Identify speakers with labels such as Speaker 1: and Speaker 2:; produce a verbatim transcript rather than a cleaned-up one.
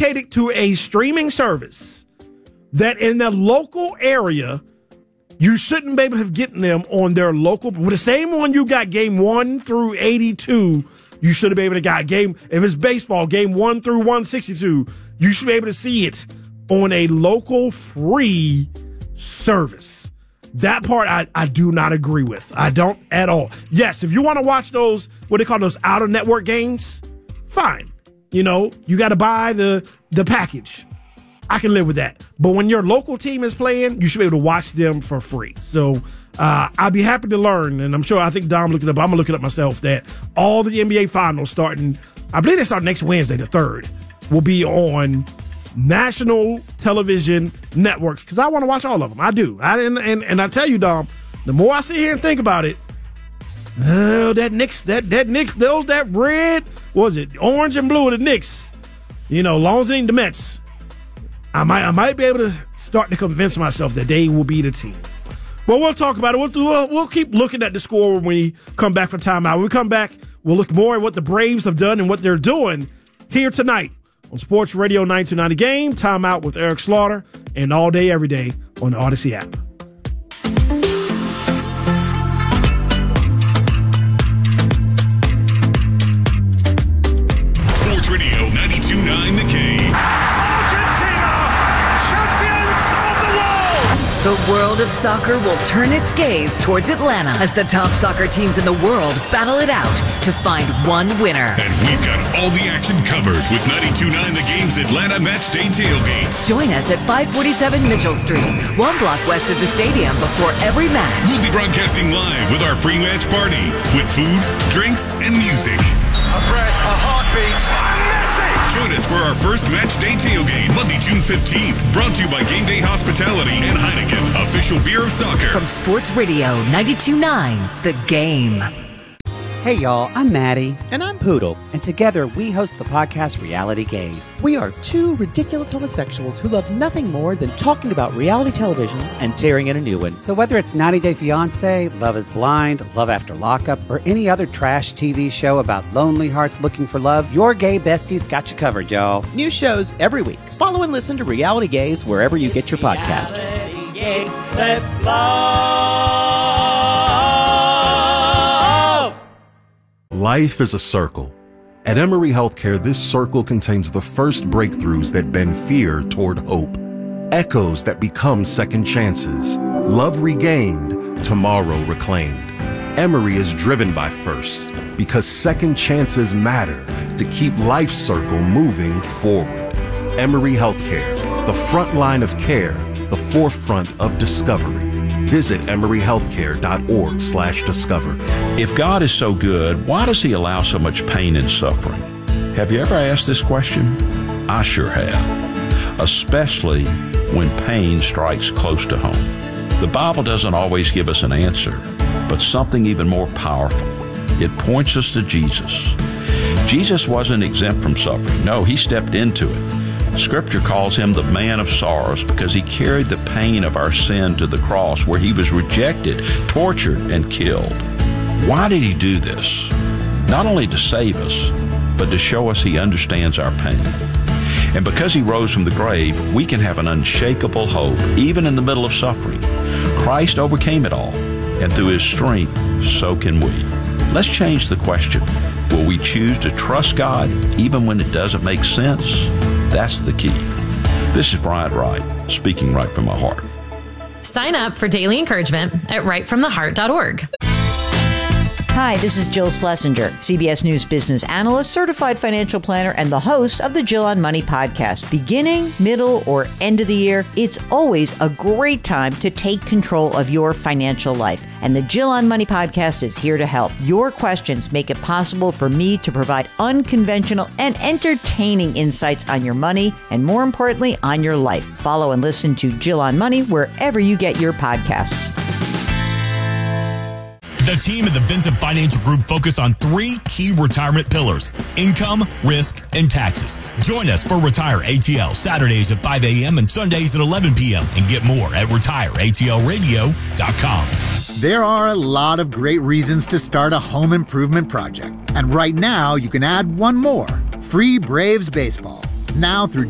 Speaker 1: dedicated to a streaming service that in the local area, you shouldn't be able to get them on their local. With the same one you got game one through eighty-two, you should have been able to got game. If it's baseball, game one through one sixty-two, you should be able to see it on a local free service. That part I, I do not agree with. I don't at all. Yes, if you want to watch those, what they call those out-of-network games, fine. You know, you got to buy the the package. I can live with that. But when your local team is playing, you should be able to watch them for free. So uh, I'd be happy to learn, and I'm sure I think Dom looked it up. I'm going to look it up myself, that all the N B A finals starting, I believe they start next Wednesday, the third, will be on national television networks because I want to watch all of them. I do. I and, and and I tell you, Dom, the more I sit here and think about it, oh, that Knicks, that that Knicks, those that red, what was it, orange and blue of the Knicks? You know, long as it ain't the Mets, I might I might be able to start to convince myself that they will be the team. Well, we'll talk about it. We'll we'll, we'll keep looking at the score when we come back from timeout. When we come back, we'll look more at what the Braves have done and what they're doing here tonight on Sports Radio nine two nine The Game, Timeout with Eric Slaughter, and all day, every day on the Odyssey app.
Speaker 2: Sports Radio ninety-two point nine The Game.
Speaker 3: Argentina, champions of the world!
Speaker 4: The world of soccer will turn its gaze towards Atlanta as the top soccer teams in the world battle it out to find one winner.
Speaker 2: And we've got all the action covered with ninety-two point nine The Game's Atlanta Match Day tailgates.
Speaker 4: Join us at five forty-seven Mitchell Street, one block west of the stadium before every match.
Speaker 2: We'll be broadcasting live with our pre-match party with food, drinks, and music.
Speaker 3: A breath, a heartbeat, Messi!
Speaker 2: Join us for our first Match Day tailgate, Monday, June fifteenth. Brought to you by Game Day Hospitality and Heineken, official beer of soccer.
Speaker 4: From Sports Radio ninety-two point nine The Game.
Speaker 5: Hey y'all, I'm Maddie. And I'm Poodle. And together we host the podcast Reality Gaze.
Speaker 6: We are two ridiculous homosexuals who love nothing more than talking about reality television and tearing in a new one.
Speaker 5: So whether it's ninety day fiance, Love is Blind, Love After Lockup, or any other trash T V show about lonely hearts looking for love, your gay besties got you covered, y'all.
Speaker 6: New shows every week. Follow and listen to Reality Gaze wherever you get your podcast.
Speaker 7: Reality Gaze, let's love.
Speaker 8: Life is a circle. At Emory Healthcare, this circle contains the first breakthroughs that bend fear toward hope, echoes that become second chances, love regained, tomorrow reclaimed. Emory is driven by firsts because second chances matter to keep life's circle moving forward. Emory Healthcare, the front line of care, the forefront of discovery. Visit emory healthcare dot org slash discover.
Speaker 9: If God is so good, why does he allow so much pain and suffering? Have you ever asked this question? I sure have, especially when pain strikes close to home. The Bible doesn't always give us an answer, but something even more powerful. It points us to Jesus. Jesus wasn't exempt from suffering. No, he stepped into it. Scripture calls him the man of sorrows because he carried the pain of our sin to the cross where he was rejected, tortured, and killed. Why did he do this? Not only to save us, but to show us he understands our pain. And because he rose from the grave, we can have an unshakable hope, even in the middle of suffering. Christ overcame it all, and through his strength, so can we. Let's change the question. Will we choose to trust God even when it doesn't make sense? That's the key. This is Bryant Wright, speaking right from my heart.
Speaker 10: Sign up for daily encouragement at right from the heart dot org.
Speaker 11: Hi, this is Jill Schlesinger, C B S News business analyst, certified financial planner, and the host of the Jill on Money podcast. Beginning, middle, or end of the year, it's always a great time to take control of your financial life. And the Jill on Money podcast is here to help. Your questions make it possible for me to provide unconventional and entertaining insights on your money, and more importantly, on your life. Follow and listen to Jill on Money wherever you get your podcasts.
Speaker 12: The team at the Vincent Financial Group focus on three key retirement pillars: income, risk, and taxes. Join us for Retire A T L Saturdays at five a.m. and Sundays at eleven p.m. and get more at retire a t l radio dot com.
Speaker 13: There are a lot of great reasons to start a home improvement project. And right now, you can add one more: free Braves baseball. Now through